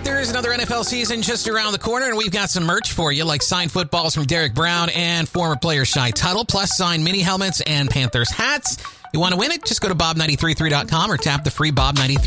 Panthers. Another NFL season just around the corner, and we've got some merch for you, like signed footballs from Derek Brown and former player Shai Tuttle, plus signed mini helmets and Panthers hats. You want to win it? Just go to bob933.com or tap the free Bob93